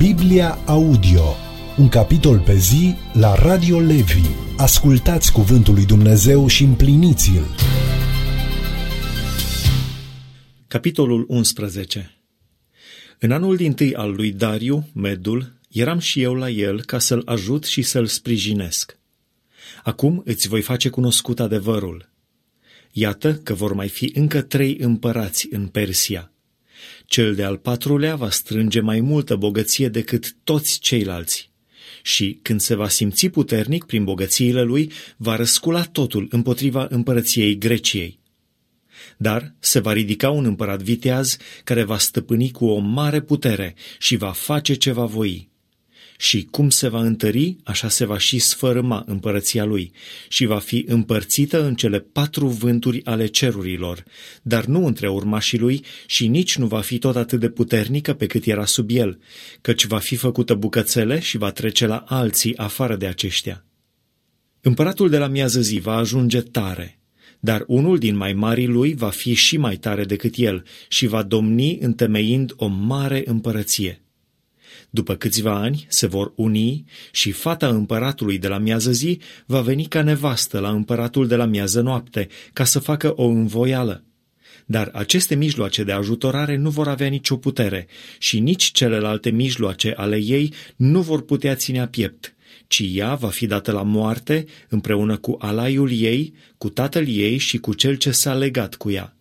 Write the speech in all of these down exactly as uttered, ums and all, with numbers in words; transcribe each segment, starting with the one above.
Biblia Audio, un capitol pe zi la Radio Levi. Ascultați cuvântul lui Dumnezeu și împliniți-l. Capitolul unsprezece. În anul dintâi al lui Dariu, Medul, eram și eu la el ca să-l ajut și să-l sprijinesc. Acum îți voi face cunoscut adevărul. Iată că vor mai fi încă trei împărați în Persia. Cel de-al patrulea va strânge mai multă bogăție decât toți ceilalți și, când se va simți puternic prin bogățiile lui, va răscula totul împotriva împărăției Greciei. Dar se va ridica un împărat viteaz care va stăpâni cu o mare putere și va face ce va voi. Și cum se va întări, așa se va și sfărâma împărăția lui și va fi împărțită în cele patru vânturi ale cerurilor, dar nu între urmașii lui și nici nu va fi tot atât de puternică pe cât era sub el, căci va fi făcută bucățele și va trece la alții afară de aceștia. Împăratul de la miază zi va ajunge tare, dar unul din mai marii lui va fi și mai tare decât el și va domni întemeind o mare împărăție. După câțiva ani se vor uni și fata împăratului de la miază zi va veni ca nevastă la împăratul de la miază noapte, ca să facă o învoială. Dar aceste mijloace de ajutorare nu vor avea nicio putere și nici celelalte mijloace ale ei nu vor putea ținea piept, ci ea va fi dată la moarte împreună cu alaiul ei, cu tatăl ei și cu cel ce s-a legat cu ea.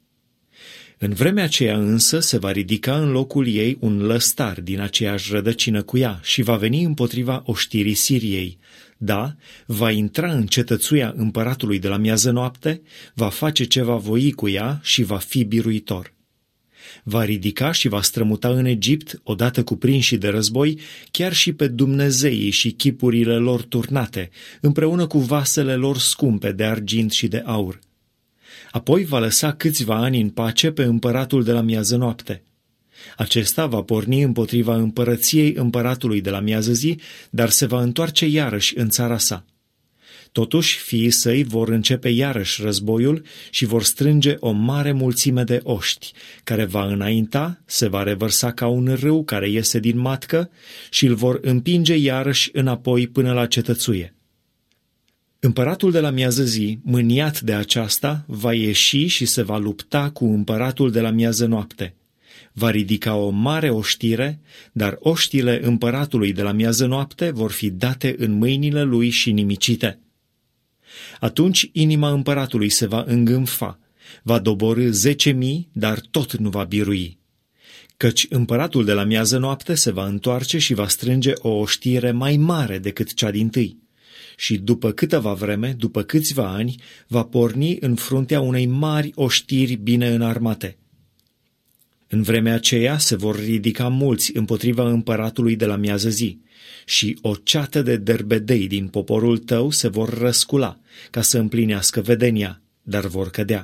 În vremea aceea însă se va ridica în locul ei un lăstar din aceeași rădăcină cu ea și va veni împotriva oștirii Siriei. Da, va intra în cetățuia împăratului de la miază noapte, va face ce va voi cu ea și va fi biruitor. Va ridica și va strămuta în Egipt, odată cu prinșii de război, chiar și pe dumnezeii și chipurile lor turnate, împreună cu vasele lor scumpe de argint și de aur. Apoi va lăsa câțiva ani în pace pe împăratul de la miază noapte. Acesta va porni împotriva împărăției împăratului de la miază zi, dar se va întoarce iarăși în țara sa. Totuși, fiii săi vor începe iarăși războiul și vor strânge o mare mulțime de oști, care va înainta, se va revărsa ca un râu care iese din matcă și îl vor împinge iarăși înapoi până la cetățuie. Împăratul de la miază zi, mâniat de aceasta, va ieși și se va lupta cu împăratul de la miază noapte. Va ridica o mare oștire, dar oștile împăratului de la miază noapte vor fi date în mâinile lui și nimicite. Atunci inima împăratului se va îngânfa, va doborî zece mii, dar tot nu va birui. Căci împăratul de la miază noapte se va întoarce și va strânge o oștire mai mare decât cea dintâi. Și după câteva vreme, după câțiva ani, va porni în fruntea unei mari oștiri bine înarmate. În vremea aceea se vor ridica mulți împotriva împăratului de la miază zi și o ceată de derbedei din poporul tău se vor răscula ca să împlinească vedenia, dar vor cădea.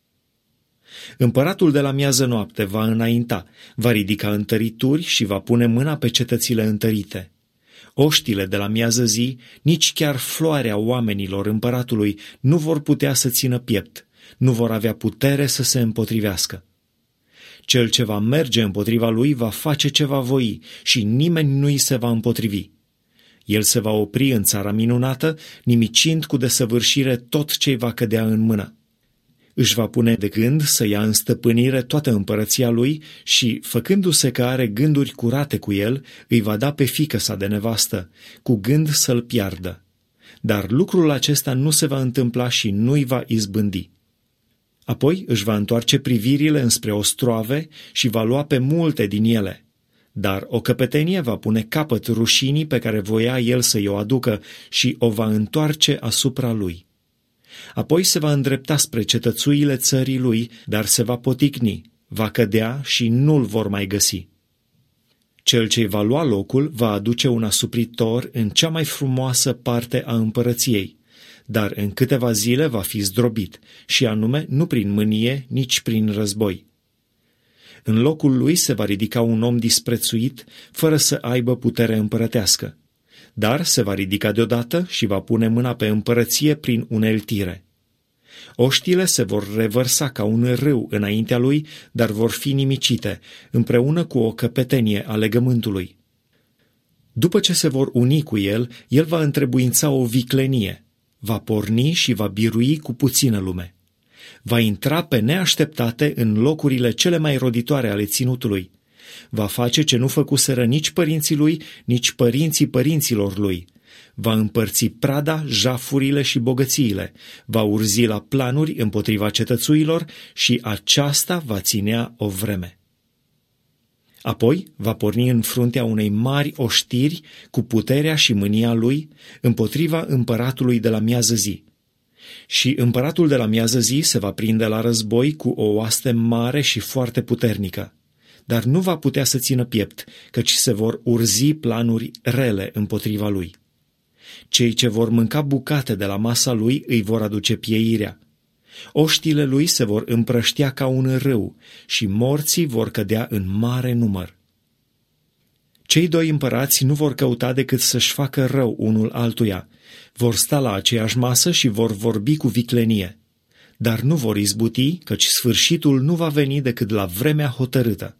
Împăratul de la miază noapte va înainta, va ridica întărituri și va pune mâna pe cetățile întărite. Oștile de la miază zi, nici chiar floarea oamenilor împăratului nu vor putea să țină piept, nu vor avea putere să se împotrivească. Cel ce va merge împotriva lui va face ce va voi și nimeni nu îi se va împotrivi. El se va opri în țara minunată, nimicind cu desăvârșire tot ce-i va cădea în mână. Își va pune de gând să ia în stăpânire toată împărăția lui și, făcându-se că are gânduri curate cu el, îi va da pe fiică sa de nevastă, cu gând să-l piardă. Dar lucrul acesta nu se va întâmpla și nu-i va izbândi. Apoi își va întoarce privirile înspre ostroave și va lua pe multe din ele. Dar o căpetenie va pune capăt rușinii pe care voia el să-i o aducă și o va întoarce asupra lui. Apoi se va îndrepta spre cetățuile țării lui, dar se va poticni, va cădea și nu-l vor mai găsi. Cel ce-i va lua locul va aduce un asupritor în cea mai frumoasă parte a împărăției, dar în câteva zile va fi zdrobit, și anume nu prin mânie, nici prin război. În locul lui se va ridica un om disprețuit, fără să aibă putere împărătească. Dar se va ridica deodată și va pune mâna pe împărăție prin uneltire. Oștile se vor revărsa ca un râu înaintea lui, dar vor fi nimicite, împreună cu o căpetenie a legământului. După ce se vor uni cu el, el va întrebuința o viclenie, va porni și va birui cu puțină lume. Va intra pe neașteptate în locurile cele mai roditoare ale ținutului. Va face ce nu făcuseră nici părinții lui, nici părinții părinților lui. Va împărți prada, jafurile și bogățiile, va urzi la planuri împotriva cetățuilor și aceasta va ținea o vreme. Apoi va porni în fruntea unei mari oștiri cu puterea și mânia lui împotriva împăratului de la miază zi. Și împăratul de la miază zi se va prinde la război cu o oaste mare și foarte puternică, dar nu va putea să țină piept, căci se vor urzi planuri rele împotriva lui. Cei ce vor mânca bucate de la masa lui îi vor aduce pieirea. Oștile lui se vor împrăștia ca un râu și morții vor cădea în mare număr. Cei doi împărați nu vor căuta decât să-și facă rău unul altuia, vor sta la aceeași masă și vor vorbi cu viclenie, dar nu vor izbuti, căci sfârșitul nu va veni decât la vremea hotărâtă.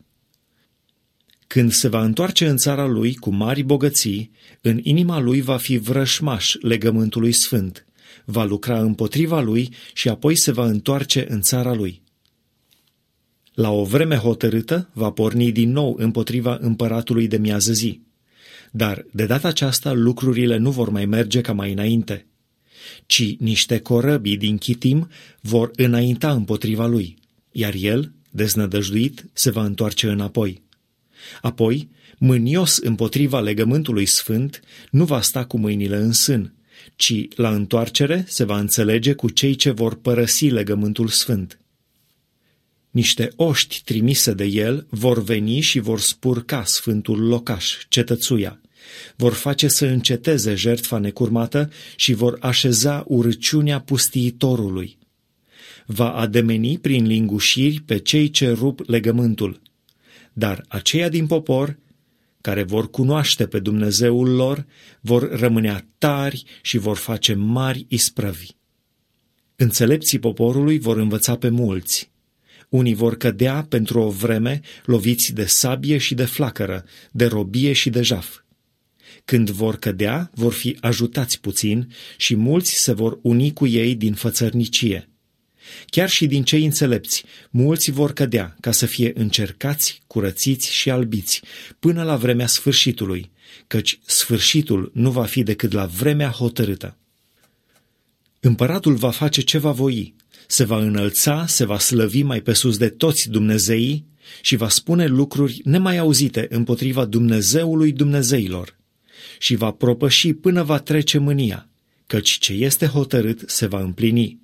Când se va întoarce în țara lui cu mari bogății, în inima lui va fi vrășmaș legământului sfânt, va lucra împotriva lui și apoi se va întoarce în țara lui. La o vreme hotărâtă va porni din nou împotriva împăratului de miază zi, dar de data aceasta lucrurile nu vor mai merge ca mai înainte, ci niște corăbii din Chitim vor înainta împotriva lui, iar el, deznădăjduit, se va întoarce înapoi. Apoi, mânios împotriva legământului sfânt, nu va sta cu mâinile în sân, ci la întoarcere se va înțelege cu cei ce vor părăsi legământul sfânt. Niște oști trimise de el vor veni și vor spurca sfântul locaș, cetățuia, vor face să înceteze jertfa necurmată și vor așeza urăciunea pustiitorului. Va ademeni prin lingușiri pe cei ce rup legământul, dar aceia din popor, care vor cunoaște pe Dumnezeul lor, vor rămânea tari și vor face mari isprăvi. Înțelepții poporului vor învăța pe mulți. Unii vor cădea pentru o vreme loviți de sabie și de flacără, de robie și de jaf. Când vor cădea, vor fi ajutați puțin și mulți se vor uni cu ei din fățărnicie. Chiar și din cei înțelepți, mulți vor cădea ca să fie încercați, curățiți și albiți, până la vremea sfârșitului, căci sfârșitul nu va fi decât la vremea hotărâtă. Împăratul va face ce va voi, se va înălța, se va slăvi mai pe sus de toți dumnezeii și va spune lucruri nemai auzite împotriva Dumnezeului Dumnezeilor și va propăși până va trece mânia, căci ce este hotărât se va împlini.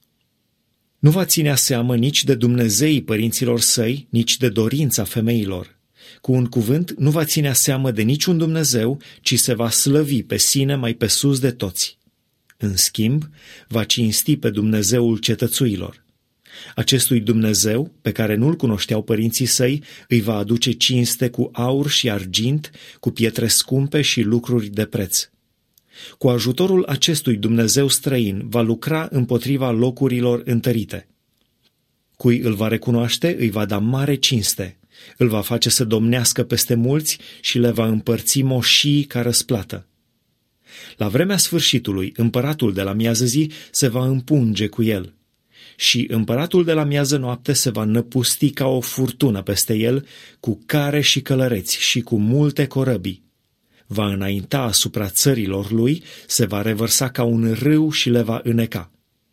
Nu va ținea seamă nici de Dumnezeii părinților săi, nici de dorința femeilor. Cu un cuvânt, nu va ținea seamă de niciun Dumnezeu, ci se va slăvi pe sine mai pe sus de toți. În schimb, va cinsti pe Dumnezeul cetățuilor. Acestui Dumnezeu, pe care nu-l cunoșteau părinții săi, îi va aduce cinste cu aur și argint, cu pietre scumpe și lucruri de preț. Cu ajutorul acestui Dumnezeu străin va lucra împotriva locurilor întărite. Cui îl va recunoaște îi va da mare cinste, îl va face să domnească peste mulți și le va împărți moșii ca răsplată. La vremea sfârșitului, împăratul de la miază zi se va împunge cu el și împăratul de la miază noapte se va năpusti ca o furtună peste el, cu care și călăreți și cu multe corăbii. Va înainta asupra țărilor lui, se va revărsa ca un râu și le va îneca.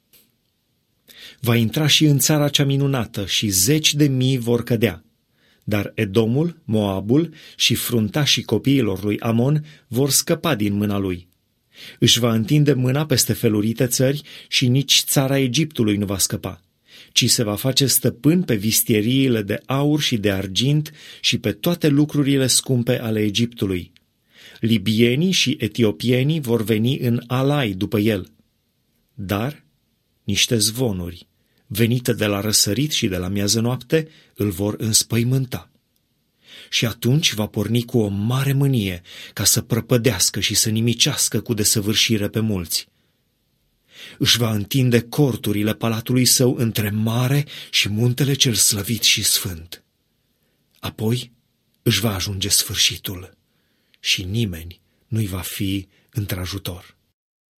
Va intra și în țara cea minunată și zeci de mii vor cădea, dar Edomul, Moabul și fruntașii copiilor lui Amon vor scăpa din mâna lui. Își va întinde mâna peste felurite țări și nici țara Egiptului nu va scăpa, ci se va face stăpân pe vistieriile de aur și de argint și pe toate lucrurile scumpe ale Egiptului. Libienii și etiopienii vor veni în alai după el. Dar niște zvonuri, venite de la răsărit și de la miază noapte, îl vor înspăimânta. Și atunci va porni cu o mare mânie ca să prăpădească și să nimicească cu desăvârșire pe mulți. Își va întinde corturile palatului său între mare și muntele cel slăvit și sfânt. Apoi își va ajunge sfârșitul și nimeni nu-i va fi într-ajutor.